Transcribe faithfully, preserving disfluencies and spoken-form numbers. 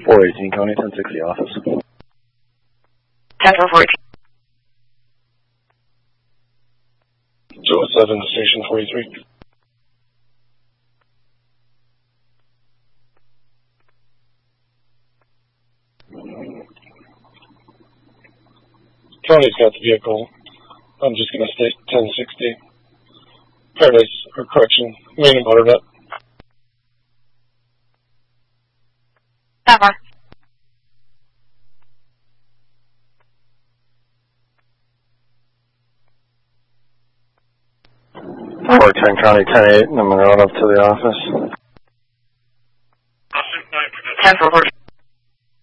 four eighteen County ten sixty office. ten four fourteen. two oh seven to station forty-three. County's got the vehicle. I'm just going to state ten sixty. Paradise, or correction, Main and Butternut. Never. four ten County ten eight, and I'm going to run up to the office. ten four fourteen.